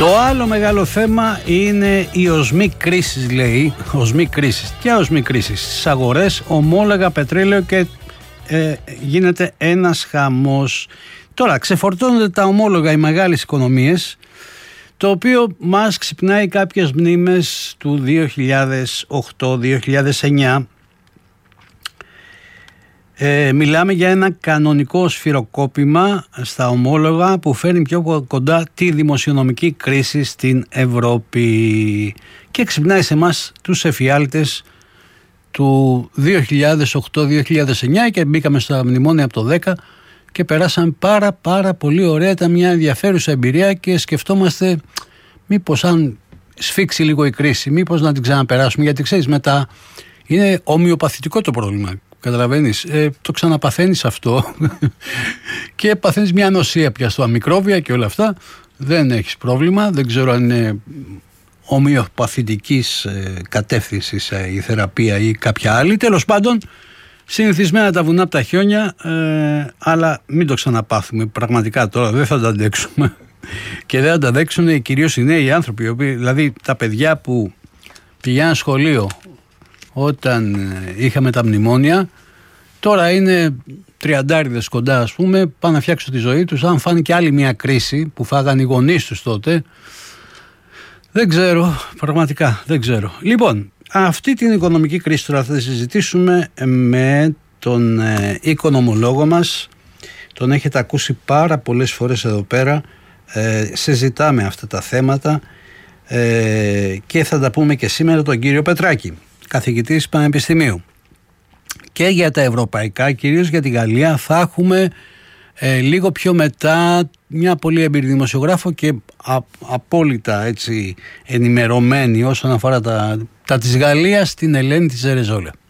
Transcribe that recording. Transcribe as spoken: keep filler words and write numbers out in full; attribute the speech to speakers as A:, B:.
A: Το άλλο μεγάλο θέμα είναι η οσμή κρίσης, λέει, οσμή κρίσης. Ποια οσμή κρίσης? Στις αγορές, ομόλογα, πετρέλαιο και ε, γίνεται ένας χαμός. Τώρα ξεφορτώνονται τα ομόλογα οι μεγάλες οικονομίες, το οποίο μας ξυπνάει κάποιες μνήμες του δύο χιλιάδες οκτώ δύο χιλιάδες εννιά. Ε, μιλάμε για ένα κανονικό σφυροκόπημα στα ομόλογα που φέρνει πιο κοντά τη δημοσιονομική κρίση στην Ευρώπη και ξυπνάει σε εμάς τους εφιάλτες του δύο χιλιάδες οκτώ δύο χιλιάδες εννιά και μπήκαμε στα μνημόνια από το δέκα και περάσαμε πάρα πάρα πολύ ωραία. Ήταν μια ενδιαφέρουσα εμπειρία και σκεφτόμαστε μήπως αν σφίξει λίγο η κρίση, μήπως να την ξαναπεράσουμε, γιατί ξέρεις μετά είναι ομοιοπαθητικό το πρόβλημα. Καταλαβαίνεις, ε, το ξαναπαθαίνεις αυτό και παθαίνεις μια νοσία πια στο αμικρόβια και όλα αυτά. Δεν έχεις πρόβλημα, δεν ξέρω αν είναι ομοιοπαθητικής ε, κατεύθυνσης ε, η θεραπεία ή κάποια άλλη. Τέλος πάντων, συνηθισμένα τα βουνά από τα χιόνια, ε, αλλά μην το ξαναπάθουμε. Πραγματικά τώρα δεν θα τα αντέξουμε και δεν θα τα αντέξουν κυρίως οι νέοι άνθρωποι, οι οποίοι, δηλαδή τα παιδιά που πηγαίνουν σχολείο όταν είχαμε τα μνημόνια, τώρα είναι τριαντάριδες κοντά, ας πούμε, πάνε να φτιάξουν τη ζωή τους. Αν φάνει και άλλη μια κρίση που φάγαν οι γονείς τους τότε, δεν ξέρω, πραγματικά δεν ξέρω. Λοιπόν, αυτή την οικονομική κρίση τώρα θα συζητήσουμε με τον ε, οικονομολόγο μας. Τον έχετε ακούσει πάρα πολλές φορές εδώ πέρα. Ε, συζητάμε αυτά τα θέματα ε, και θα τα πούμε και σήμερα, τον κύριο Πετράκη, καθηγητής Πανεπιστημίου. Και για τα ευρωπαϊκά, κυρίως για τη Γαλλία, θα έχουμε ε, λίγο πιο μετά μια πολύ εμπειρή δημοσιογράφο και α, απόλυτα έτσι ενημερωμένη όσον αφορά τα, τα της Γαλλίας, την Ελένη της Ζερεζόλα.